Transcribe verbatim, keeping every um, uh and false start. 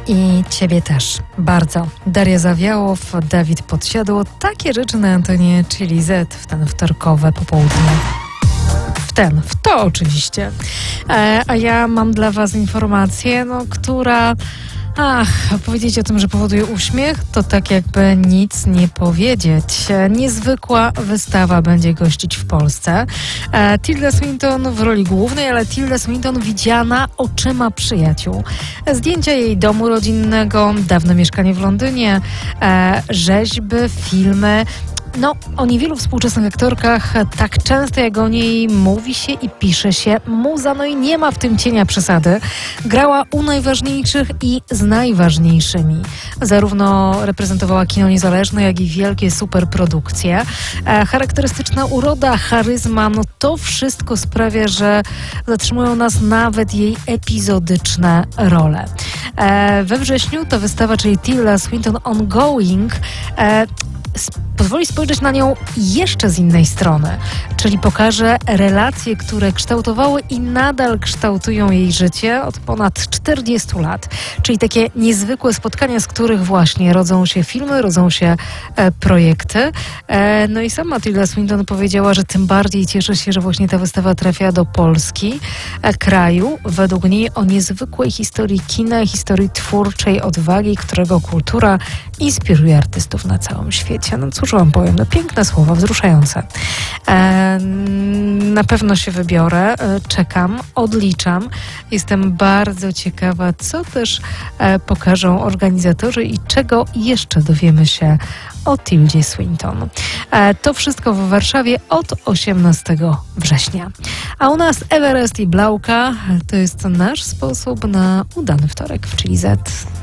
I ciebie też. Bardzo. Daria Zawiałow, Dawid Podsiadło. Takie rzeczy na antenie Chili Z w ten wtorkowe popołudnie. W ten, w to oczywiście. E, a ja mam dla was informację, no, która... Ach, powiedzieć o tym, że powoduje uśmiech, to tak jakby nic nie powiedzieć. Niezwykła wystawa będzie gościć w Polsce. E, Tilda Swinton w roli głównej, ale Tilda Swinton widziana oczyma przyjaciół. Zdjęcia jej domu rodzinnego, dawne mieszkanie w Londynie, e, rzeźby, filmy. No, o niewielu współczesnych aktorkach tak często jak o niej mówi się i pisze się muza, no i nie ma w tym cienia przesady. Grała u najważniejszych i z najważniejszymi. Zarówno reprezentowała kino niezależne, jak i wielkie superprodukcje. E, charakterystyczna uroda, charyzma, no to wszystko sprawia, że zatrzymują nas nawet jej epizodyczne role. E, we wrześniu ta wystawa, czyli Tilda Swinton Ongoing, e, pozwoli spojrzeć na nią jeszcze z innej strony, czyli pokaże relacje, które kształtowały i nadal kształtują jej życie od ponad czterdziestu lat. Czyli takie niezwykłe spotkania, z których właśnie rodzą się filmy, rodzą się e, projekty. E, no i sama Tilda Swinton powiedziała, że tym bardziej cieszy się, że właśnie ta wystawa trafia do Polski, e, kraju, według niej o niezwykłej historii kina, historii twórczej odwagi, którego kultura inspiruje artystów na całym świecie. No cóż wam powiem, no piękne słowa, wzruszające. E, na pewno się wybiorę, e, czekam, odliczam. Jestem bardzo ciekawa, co też e, pokażą organizatorzy i czego jeszcze dowiemy się o Tildzie Swinton. E, to wszystko w Warszawie od osiemnastego września. A u nas Everest i Blauka to jest nasz sposób na udany wtorek w Chili Z.